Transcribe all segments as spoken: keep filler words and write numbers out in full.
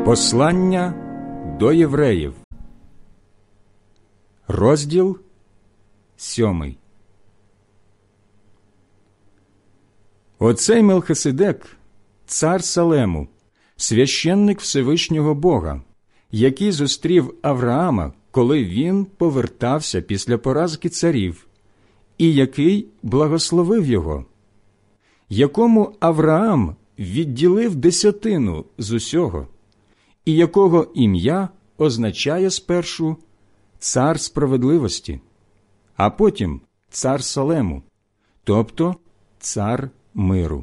Послання до євреїв, розділ сьомий. Оцей Мелхиседек, цар Салему, священник Всевишнього Бога, який зустрів Авраама, коли він повертався після поразки царів, і який благословив його, якому Авраам відділив десятину з усього, і якого ім'я означає спершу «цар справедливості», а потім «цар Салему», тобто «цар миру».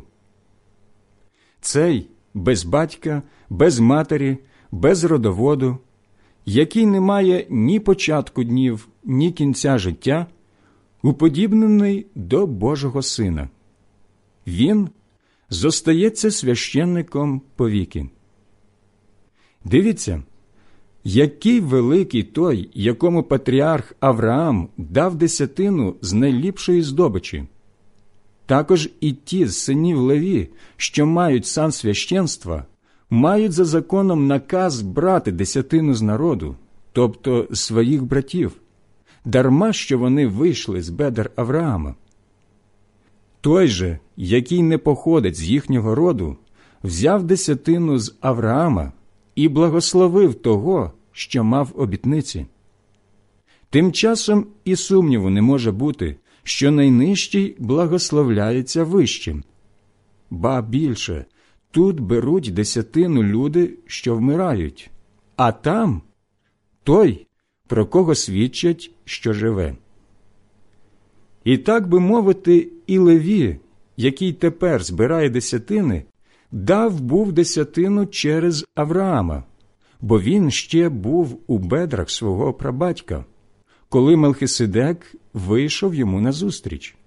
Цей без батька, без матері, без родоводу, який не має ні початку днів, ні кінця життя, уподібнений до Божого Сина. Він зостається священником повіки. Дивіться, який великий той, якому патріарх Авраам дав десятину з найліпшої здобичі. Також і ті з синів Леві, що мають сан священства, мають за законом наказ брати десятину з народу, тобто своїх братів, дарма що вони вийшли з бедер Авраама. Той же, який не походить з їхнього роду, взяв десятину з Авраама і благословив того, що мав обітниці. Тим часом і сумніву не може бути, що найнижчий благословляється вищим. Ба більше, тут беруть десятину люди, що вмирають, а там той, про кого свідчать, що живе. І так би мовити, і Леві, який тепер збирає десятини, дав був десятину через Авраама, бо він ще був у бедрах свого прабатька, коли Мелхиседек вийшов йому назустріч.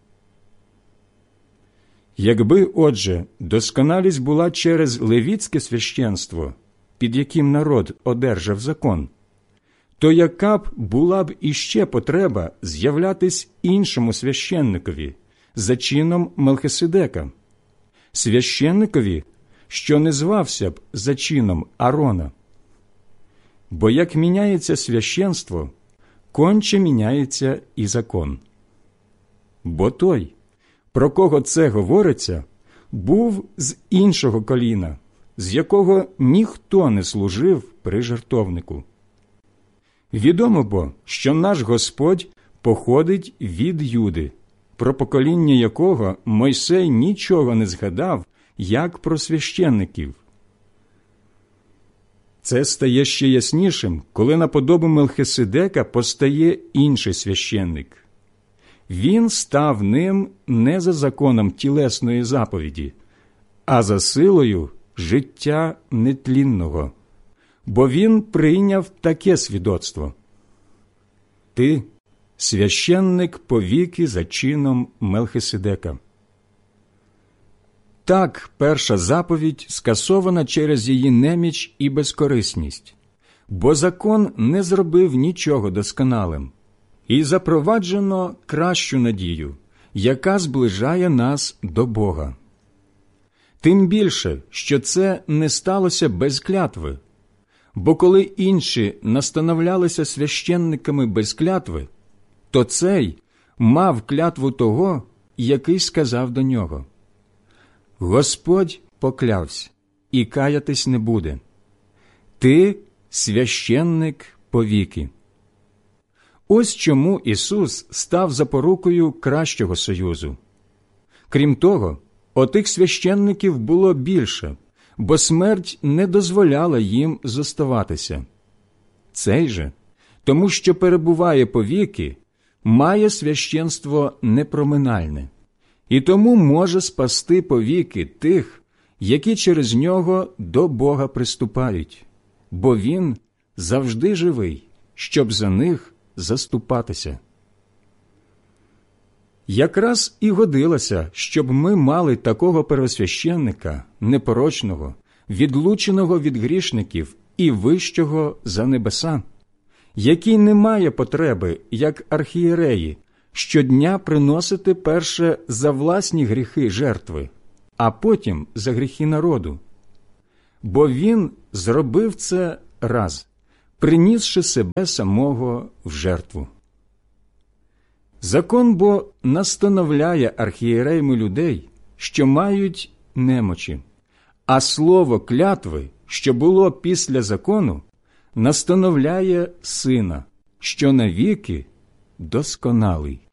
Якби, отже, досконалість була через левітське священство, під яким народ одержав закон, то яка б була б іще потреба з'являтись іншому священникові за чином Мелхиседека, священникові, що не звався б за чином Арона? Бо як міняється священство, конче міняється і закон. Бо той, про кого це говориться, був з іншого коліна, з якого ніхто не служив при жертовнику. Відомо бо, що наш Господь походить від Юди, про покоління якого Мойсей нічого не згадав, як про священників. Це стає ще яснішим, коли на подобу Мелхиседека постає інший священник. Він став ним не за законом тілесної заповіді, а за силою життя нетлінного, бо він прийняв таке свідоцтво: «Ти – священник повіки за чином Мелхиседека». Так перша заповідь скасована через її неміч і безкорисність, бо закон не зробив нічого досконалим, і запроваджено кращу надію, яка зближає нас до Бога. Тим більше, що це не сталося без клятви, бо коли інші настановлялися священниками без клятви, то цей мав клятву того, який сказав до нього: «Господь поклявся, і каятись не буде. Ти – священник повіки». Ось чому Ісус став запорукою кращого союзу. Крім того, отих священників було більше, бо смерть не дозволяла їм зоставатися. Цей же, тому що перебуває повіки, має священство непроминальне, і тому може спасти повіки тих, які через нього до Бога приступають, бо він завжди живий, щоб за них заступатися. Якраз і годилося, щоб ми мали такого первосвященника, непорочного, відлученого від грішників і вищого за небеса, який не має потреби, як архієреї, щодня приносити перше за власні гріхи жертви, а потім за гріхи народу. бо він зробив це раз, принісши себе самого в жертву. Закон бо настановляє архієреями людей, що мають немочі, а слово клятви, що було після закону, настановляє Сина, що навіки досконалий.